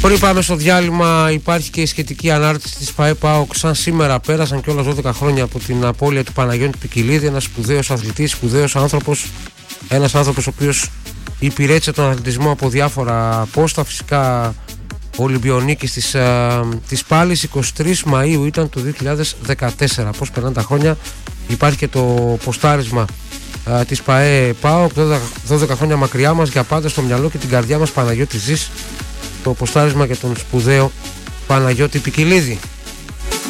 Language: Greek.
Πριν πάμε στο διάλειμμα, υπάρχει και η σχετική ανάρτηση της ΠΑΕ ΠΑΟΚ. Σαν σήμερα πέρασαν κιόλας 12 χρόνια από την απώλεια του Παναγιώτη Πικιλίδη, ένας σπουδαίος αθλητής, σπουδαίος άνθρωπος, ένας άνθρωπος ο οποίος υπηρέτησε τον αθλητισμό από διάφορα πόστα. Φυσικά ο Ολυμπιονίκης της Πάλης, 23 Μαΐου ήταν το 2014. Πώς περνάνε τα χρόνια. Υπάρχει και το ποστάρισμα της ΠΑΕ ΠΑΟΚ, 12 χρόνια μακριά μας, για πάντα στο μυαλό και την καρδιά μας, Παναγιώτη ζεις. Το ποστάρισμα για τον σπουδαίο Παναγιώτη Πικιλίδη.